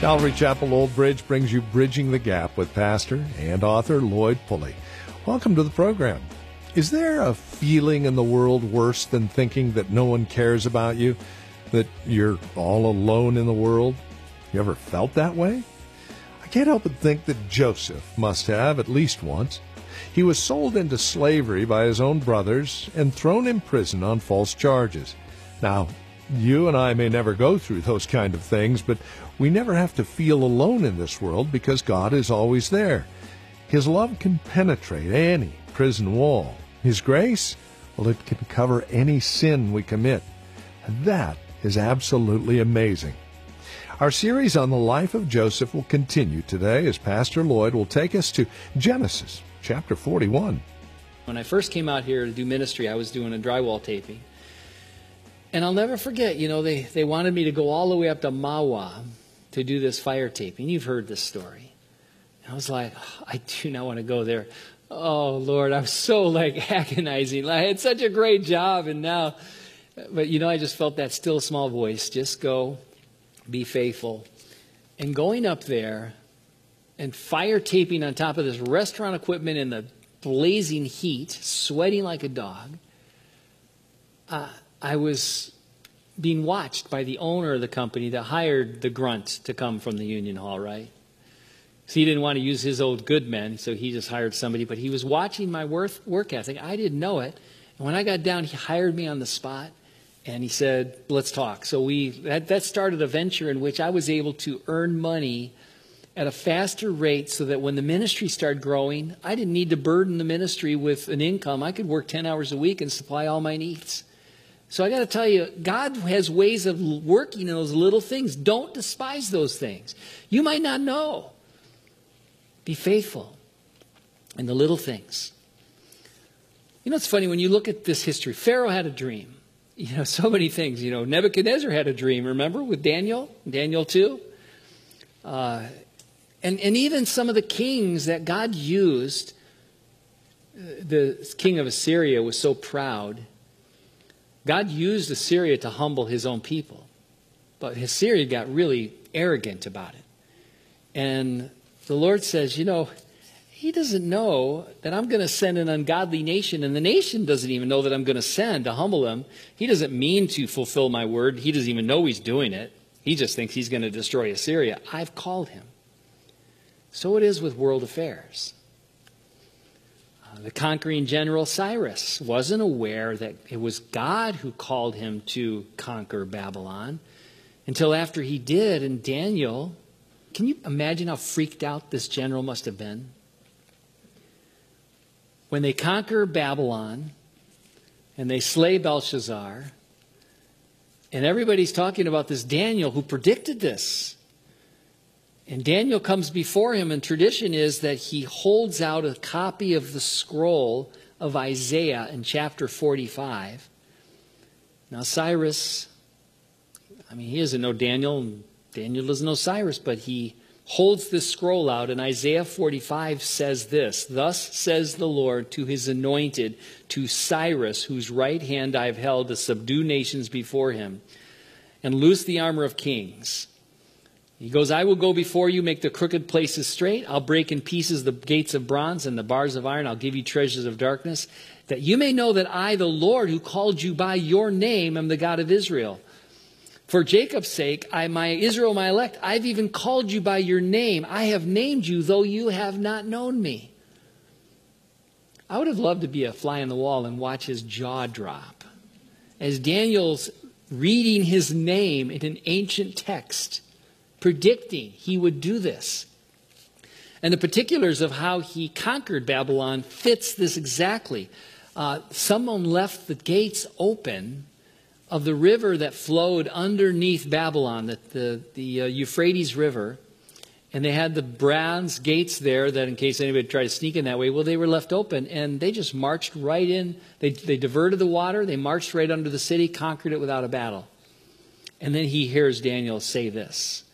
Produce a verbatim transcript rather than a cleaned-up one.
Calvary Chapel Old Bridge brings you Bridging the Gap with pastor and author Lloyd Pulley. Welcome to the program. Is there a feeling in the world worse than thinking that no one cares about you, that you're all alone in the world? You ever felt that way? I can't help but think that Joseph must have at least once. He was sold into slavery by his own brothers and thrown in prison on false charges. Now, you and I may never go through those kind of things, but we never have to feel alone in this world because God is always there. His love can penetrate any prison wall. His grace, well, it can cover any sin we commit. And that is absolutely amazing. Our series on the life of Joseph will continue today as Pastor Lloyd will take us to Genesis chapter forty-one. When I first came out here to do ministry, I was doing a drywall taping. And I'll never forget, you know, they, they wanted me to go all the way up to Mahwah to do this fire taping. You've heard this story. And I was like, oh, I do not want to go there. Oh, Lord, I was so, like, agonizing. I had such a great job, and now... But, you know, I just felt that still small voice. Just go, be faithful. And going up there and fire taping on top of this restaurant equipment in the blazing heat, sweating like a dog, uh, I was being watched by the owner of the company that hired the grunt to come from the union hall, right? So he didn't want to use his old good men, so he just hired somebody. But he was watching my work, work ethic. I didn't know it. And when I got down, he hired me on the spot. And he said, let's talk. So we that, that started a venture in which I was able to earn money at a faster rate so that when the ministry started growing, I didn't need to burden the ministry with an income. I could work ten hours a week and supply all my needs. So I got to tell you, God has ways of working in those little things. Don't despise those things. You might not know. Be faithful in the little things. You know, it's funny, when you look at this history, Pharaoh had a dream. You know, so many things. You know, Nebuchadnezzar had a dream, remember, with Daniel, Daniel two? Uh, and, and even some of the kings that God used, the king of Assyria was so proud. God used Assyria to humble his own people. But Assyria got really arrogant about it. And the Lord says, you know, he doesn't know that I'm going to send an ungodly nation, and the nation doesn't even know that I'm going to send to humble him. He doesn't mean to fulfill my word. He doesn't even know he's doing it. He just thinks he's going to destroy Assyria. I've called him. So it is with world affairs. Uh, the conquering general Cyrus wasn't aware that it was God who called him to conquer Babylon until after he did. And Daniel, can you imagine how freaked out this general must have been? When they conquer Babylon and they slay Belshazzar, and everybody's talking about this Daniel who predicted this. And Daniel comes before him, and tradition is that he holds out a copy of the scroll of Isaiah in chapter forty-five. Now Cyrus, I mean, he doesn't know Daniel, and Daniel doesn't know Cyrus, but he holds this scroll out, and Isaiah forty-five says this, thus says the Lord to his anointed, to Cyrus, whose right hand I have held to subdue nations before him, and loose the armor of kings. He goes, I will go before you, make the crooked places straight. I'll break in pieces the gates of bronze and the bars of iron. I'll give you treasures of darkness, that you may know that I, the Lord, who called you by your name, am the God of Israel. For Jacob's sake, I, my Israel, my elect, I've even called you by your name. I have named you, though you have not known me. I would have loved to be a fly on the wall and watch his jaw drop as Daniel's reading his name in an ancient text, predicting he would do this. And the particulars of how he conquered Babylon fits this exactly. Uh, someone left the gates open of the river that flowed underneath Babylon, the, the, the uh, Euphrates River. And they had the bronze gates there that in case anybody tried to sneak in that way, well, they were left open. And they just marched right in. They, they diverted the water. They marched right under the city, conquered it without a battle. And then he hears Daniel say this.